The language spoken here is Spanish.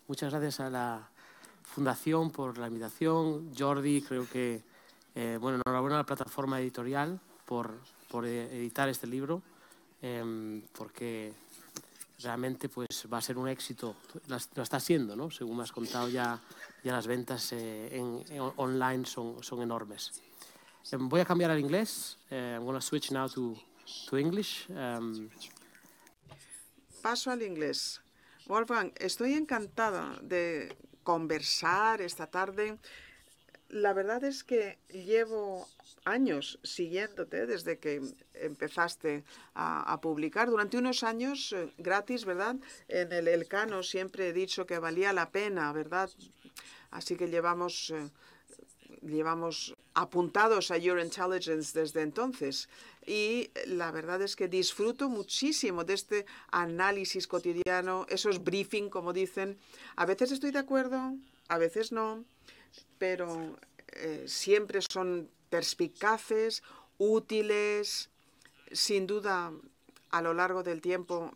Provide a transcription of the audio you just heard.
Muchas gracias a la Fundación por la invitación. Jordi, creo que, enhorabuena a la plataforma editorial por editar este libro, porque realmente pues, va a ser un éxito. Lo está siendo, ¿no? Según me has contado, ya las ventas online son enormes. Voy a cambiar al inglés. I'm going to switch now to English. Paso al inglés. Wolfgang, estoy encantada de conversar esta tarde. La verdad es que llevo años siguiéndote desde que empezaste a publicar. Durante unos años gratis, ¿verdad? En el Elcano siempre he dicho que valía la pena, ¿verdad? Así que llevamos apuntados a Your Intelligence desde entonces. Y la verdad es que disfruto muchísimo de este análisis cotidiano, esos briefing, como dicen. A veces estoy de acuerdo, a veces no, pero siempre son perspicaces, útiles. Sin duda, a lo largo del tiempo